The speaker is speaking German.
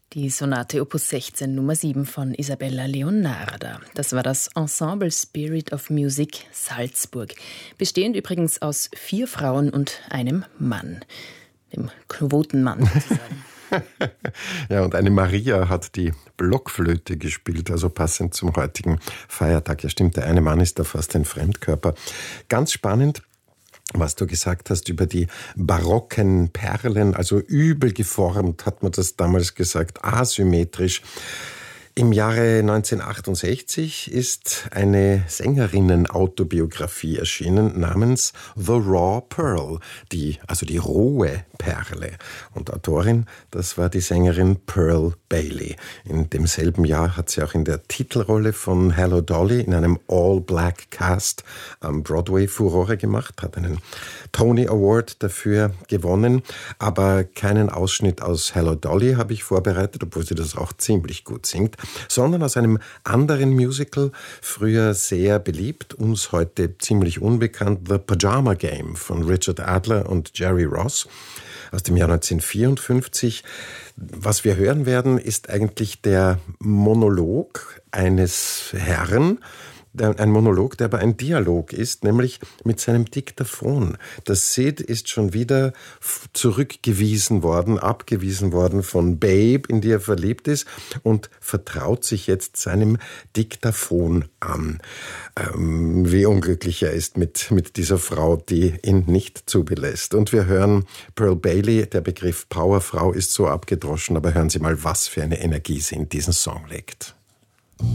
Die Sonate Opus 16 Nummer 7 von Isabella Leonarda. Das war das Ensemble Spirit of Music Salzburg. Bestehend übrigens aus 4 Frauen und einem Mann. Dem Quotenmann sozusagen. Ja, und eine Maria hat die Blockflöte gespielt, also passend zum heutigen Feiertag. Ja, stimmt, der eine Mann ist da fast ein Fremdkörper. Ganz spannend, was du gesagt hast über die barocken Perlen, also übel geformt, hat man das damals gesagt, asymmetrisch. Im Jahre 1968 ist eine Sängerinnen-Autobiografie erschienen namens The Raw Pearl, die rohe Perle. Und Autorin, das war die Sängerin Pearl Bailey. In demselben Jahr hat sie auch in der Titelrolle von Hello Dolly in einem All-Black-Cast am Broadway Furore gemacht, hat einen Tony Award dafür gewonnen, aber keinen Ausschnitt aus Hello Dolly habe ich vorbereitet, obwohl sie das auch ziemlich gut singt, sondern aus einem anderen Musical, früher sehr beliebt, uns heute ziemlich unbekannt, The Pajama Game von Richard Adler und Jerry Ross aus dem Jahr 1954. Was wir hören werden, ist eigentlich der Monolog eines Herrn, ein Monolog, der aber ein Dialog ist, nämlich mit seinem Diktaphon. Das Sid ist schon wieder abgewiesen worden von Babe, in die er verliebt ist, und vertraut sich jetzt seinem Diktaphon an. Wie unglücklich er ist mit dieser Frau, die ihn nicht zubelässt. Und wir hören Pearl Bailey, der Begriff Powerfrau ist so abgedroschen, aber hören Sie mal, was für eine Energie sie in diesen Song legt.